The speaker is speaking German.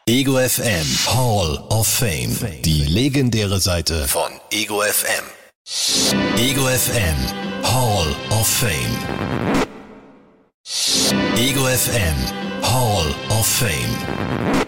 Ego FM Hall of Fame. Die legendäre Seite von Ego FM. Ego FM Hall of Fame. Ego FM Hall of Fame.